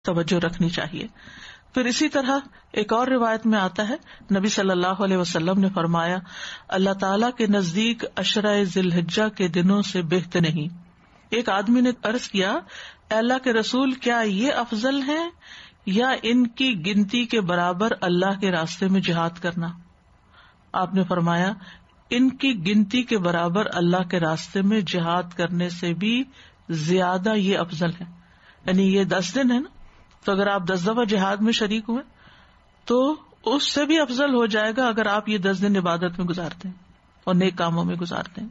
توجہ رکھنی چاہیے. پھر اسی طرح ایک اور روایت میں آتا ہے نبی صلی اللہ علیہ وسلم نے فرمایا اللہ تعالیٰ کے نزدیک عشرہ ذی الحجہ کے دنوں سے بہتر نہیں. ایک آدمی نے عرض کیا اے اللہ کے رسول کیا یہ افضل ہے یا ان کی گنتی کے برابر اللہ کے راستے میں جہاد کرنا؟ آپ نے فرمایا ان کی گنتی کے برابر اللہ کے راستے میں جہاد کرنے سے بھی زیادہ یہ افضل ہے. یعنی یہ 10 دن ہے نا، تو اگر آپ 10 دفعہ جہاد میں شریک ہوئے تو اس سے بھی افضل ہو جائے گا اگر آپ یہ 10 دن عبادت میں گزارتے ہیں اور نیک کاموں میں گزارتے ہیں،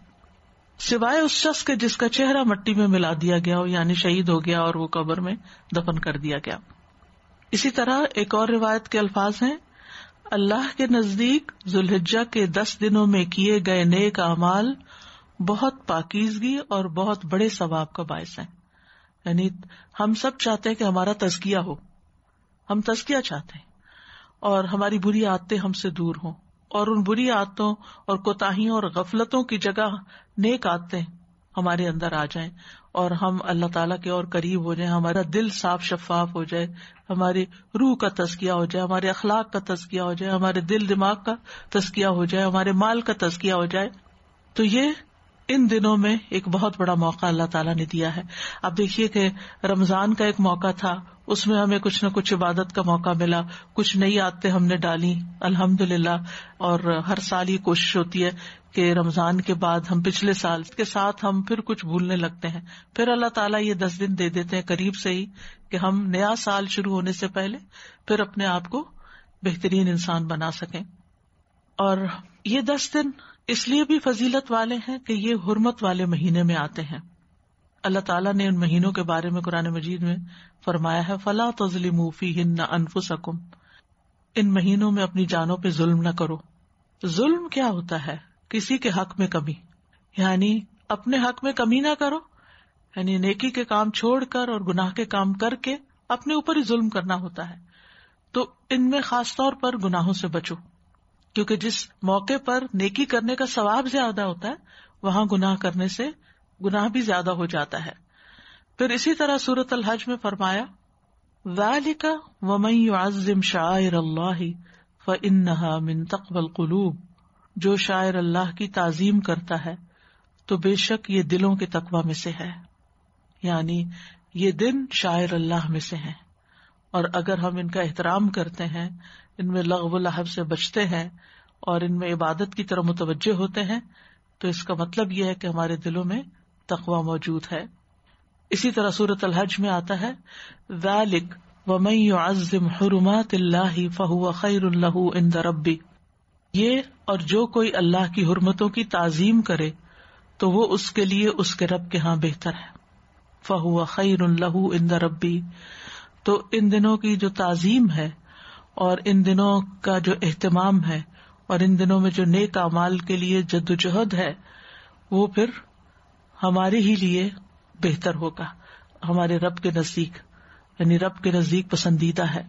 سوائے اس شخص کے جس کا چہرہ مٹی میں ملا دیا گیا ہو، یعنی شہید ہو گیا اور وہ قبر میں دفن کر دیا گیا. اسی طرح ایک اور روایت کے الفاظ ہیں اللہ کے نزدیک ذوالحجہ کے 10 دنوں میں کیے گئے نیک اعمال بہت پاکیزگی اور بہت بڑے ثواب کا باعث ہیں. یعنی ہم سب چاہتے ہیں کہ ہمارا تزکیہ ہو، ہم تزکیہ چاہتے ہیں اور ہماری بری عادتیں ہم سے دور ہوں، اور ان بری عادتوں اور کوتاہیوں اور غفلتوں کی جگہ نیک عادتیں ہمارے اندر آ جائیں اور ہم اللہ تعالیٰ کے اور قریب ہو جائیں، ہمارا دل صاف شفاف ہو جائے، ہماری روح کا تزکیہ ہو جائے، ہمارے اخلاق کا تزکیہ ہو جائے، ہمارے دل دماغ کا تزکیہ ہو جائے، ہمارے مال کا تزکیہ ہو جائے. تو یہ ان دنوں میں ایک بہت بڑا موقع اللہ تعالیٰ نے دیا ہے. اب دیکھیے کہ رمضان کا ایک موقع تھا، اس میں ہمیں کچھ نہ کچھ عبادت کا موقع ملا، کچھ نئی عادتیں ہم نے ڈالی الحمدللہ. اور ہر سال یہ کوشش ہوتی ہے کہ رمضان کے بعد ہم پچھلے سال کے ساتھ ہم پھر کچھ بھولنے لگتے ہیں، پھر اللہ تعالیٰ یہ 10 دن دے دیتے ہیں قریب سے ہی کہ ہم نیا سال شروع ہونے سے پہلے پھر اپنے آپ کو بہترین انسان بنا سکیں. اور یہ 10 دن اس لیے بھی فضیلت والے ہیں کہ یہ حرمت والے مہینے میں آتے ہیں. اللہ تعالیٰ نے ان مہینوں کے بارے میں قرآن مجید میں فرمایا ہے فَلَا تَظْلِمُوا فِيهِنَّ أَنفُسَكُمْ، ان مہینوں میں اپنی جانوں پہ ظلم نہ کرو. ظلم کیا ہوتا ہے؟ کسی کے حق میں کمی، یعنی اپنے حق میں کمی نہ کرو، یعنی نیکی کے کام چھوڑ کر اور گناہ کے کام کر کے اپنے اوپر ہی ظلم کرنا ہوتا ہے. تو ان میں خاص طور پر گناہوں سے بچو، کیونکہ جس موقع پر نیکی کرنے کا ثواب زیادہ ہوتا ہے وہاں گناہ کرنے سے گناہ بھی زیادہ ہو جاتا ہے. پھر اسی طرح سورۃ الحج میں فرمایا ذَلِكَ وَمَن يُعَظِّمْ شَعَائِرَ اللَّهِ فَإِنَّهَا مِن تَقْوَى الْقُلُوبِ، جو شاعر اللہ کی تعظیم کرتا ہے تو بے شک یہ دلوں کے تقوی میں سے ہے. یعنی یہ دن شاعر اللہ میں سے ہیں، اور اگر ہم ان کا احترام کرتے ہیں، ان میں لغو و لہو سے بچتے ہیں اور ان میں عبادت کی طرف متوجہ ہوتے ہیں تو اس کا مطلب یہ ہے کہ ہمارے دلوں میں تقوی موجود ہے. اسی طرح سورۃ الحج میں آتا ہے ذَلِكَ وَمَن يُعَظِّمْ حُرُمَاتِ اللَّهِ فَهُوَ خَيْرٌ لَهُ عِندَ رَبِّهِ، یہ اور جو کوئی اللہ کی حرمتوں کی تعظیم کرے تو وہ اس کے لیے اس کے رب کے ہاں بہتر ہے. فَهُوَ خَيْرٌ لَهُ عِندَ رَبِّهِ، تو ان دنوں کی جو تعظیم ہے اور ان دنوں کا جو اہتمام ہے اور ان دنوں میں جو نیک اعمال کے لیے جدوجہد ہے وہ پھر ہمارے ہی لیے بہتر ہوگا ہمارے رب کے نزدیک، یعنی رب کے نزدیک پسندیدہ ہے.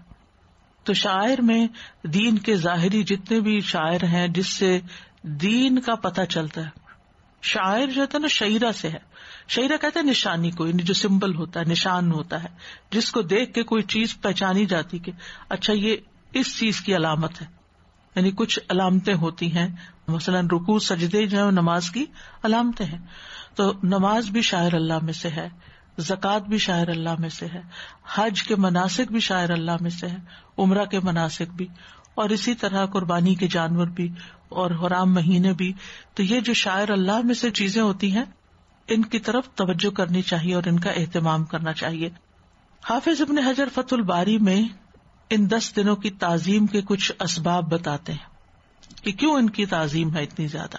تو شاعر میں دین کے ظاہری جتنے بھی شاعر ہیں جس سے دین کا پتہ چلتا ہے. شاعر جو ہوتا ہے نا شعیرہ سے ہے، شعیرہ کہتے ہیں نشانی کو، یعنی جو سمبل ہوتا ہے، نشان ہوتا ہے، جس کو دیکھ کے کوئی چیز پہچانی جاتی کہ اچھا یہ اس چیز کی علامت ہے. یعنی کچھ علامتیں ہوتی ہیں، مثلاً رکوع سجدے جو ہے نماز کی علامتیں ہیں. تو نماز بھی شاعر اللہ میں سے ہے، زکوٰۃ بھی شاعر اللہ میں سے ہے، حج کے مناسک بھی شاعر اللہ میں سے ہے، عمرہ کے مناسک بھی، اور اسی طرح قربانی کے جانور بھی اور حرام مہینے بھی. تو یہ جو شاعر اللہ میں سے چیزیں ہوتی ہیں ان کی طرف توجہ کرنی چاہیے اور ان کا اہتمام کرنا چاہیے. حافظ ابن حجر فتح الباری میں ان 10 دنوں کی تعظیم کے کچھ اسباب بتاتے ہیں کہ کیوں ان کی تعظیم ہے اتنی زیادہ،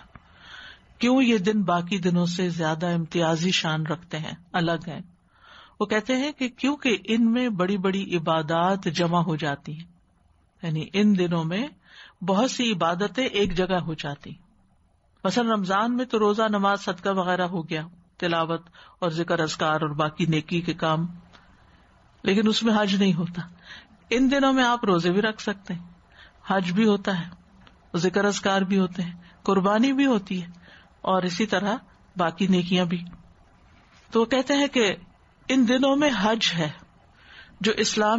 کیوں یہ دن باقی دنوں سے زیادہ امتیازی شان رکھتے ہیں، الگ ہیں. وہ کہتے ہیں کہ کیونکہ ان میں بڑی بڑی عبادات جمع ہو جاتی ہیں، یعنی ان دنوں میں بہت سی عبادتیں ایک جگہ ہو جاتی. مثلا رمضان میں تو روزہ، نماز، صدقہ وغیرہ ہو گیا، تلاوت اور ذکر اذکار اور باقی نیکی کے کام، لیکن اس میں حج نہیں ہوتا. ان دنوں میں آپ روزے بھی رکھ سکتے ہیں، حج بھی ہوتا ہے، ذکر اذکار بھی ہوتے ہیں، قربانی بھی ہوتی ہے اور اسی طرح باقی نیکیاں بھی. تو وہ کہتے ہیں کہ ان دنوں میں حج ہے جو اسلام